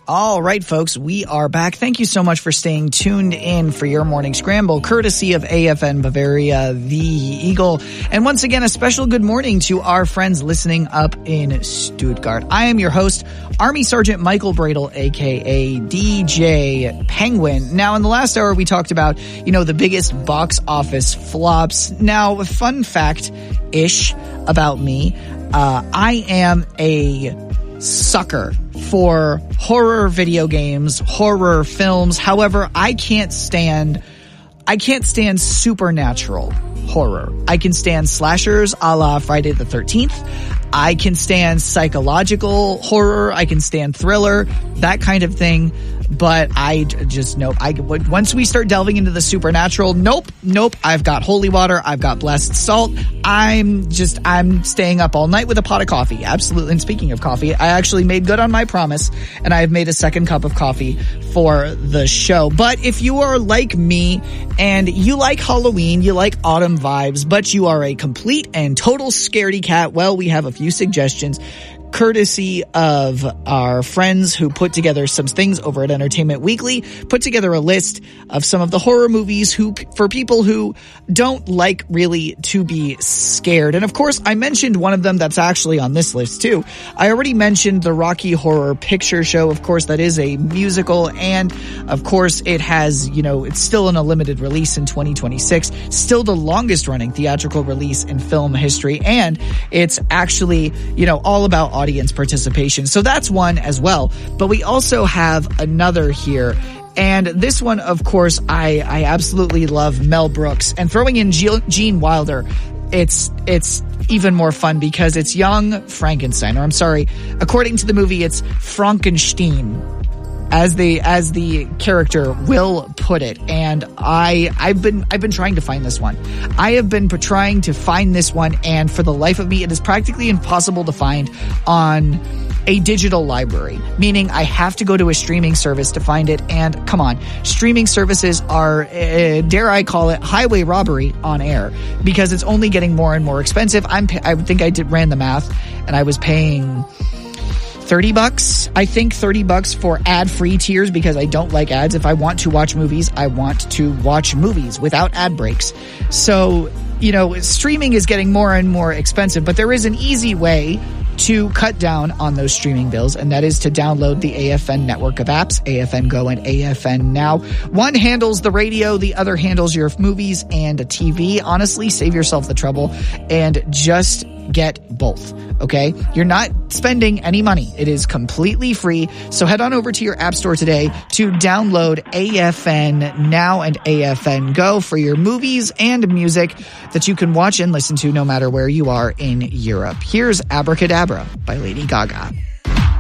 All right, folks, we are back. Thank you so much for staying tuned in for your morning scramble, courtesy of AFN Bavaria, the Eagle. And once again, a special good morning to our friends listening up in Stuttgart. I am your host, Army Sergeant Michael Bradle, aka DJ Penguin. Now, in the last hour, we talked about, the biggest box office flops. Now, a fun fact-ish about me, I am a sucker for horror video games, horror films. However, I can't stand supernatural horror. I can stand slashers a la Friday the 13th. I can stand psychological horror. I can stand thriller, that kind of thing. But I just, nope. Once we start delving into the supernatural, nope. I've got holy water. I've got blessed salt. I'm staying up all night with a pot of coffee. Absolutely. And speaking of coffee, I actually made good on my promise, and I've made a second cup of coffee for the show. But if you are like me and you like Halloween, you like autumn vibes, but you are a complete and total scaredy cat, well, we have a few suggestions courtesy of our friends who put together some things over at Entertainment Weekly, put together a list of some of the horror movies for people who don't like really to be scared. And of course, I mentioned one of them that's actually on this list too. I already mentioned the Rocky Horror Picture Show. Of course, that is a musical, and of course it has, it's still in a limited release in 2026, still the longest running theatrical release in film history, and it's actually, all about audience participation. So that's one as well. But we also have another here. And this one, of course, I absolutely love Mel Brooks. And throwing in Gene Wilder, it's even more fun because it's young Frankenstein. Or I'm sorry, according to the movie, it's Frankenstein, as the character will put it. And I've been trying to find this one. I have been trying to find this one, and for the life of me, it is practically impossible to find on a digital library, meaning I have to go to a streaming service to find it. And come on, streaming services are, dare I call it, highway robbery on air, because it's only getting more and more expensive. I think I ran the math, and I was paying $30, I think $30 for ad-free tiers, because I don't like ads. If I want to watch movies, I want to watch movies without ad breaks. So, streaming is getting more and more expensive, but there is an easy way to cut down on those streaming bills, and that is to download the AFN network of apps, AFN Go and AFN Now. One handles the radio, the other handles your movies and a TV. Honestly, save yourself the trouble and just get both, okay? You're not spending any money. It is completely free. So head on over to your app store today to download AFN Now and AFN Go for your movies and music that you can watch and listen to no matter where you are in Europe. Here's Abracadabra by Lady Gaga.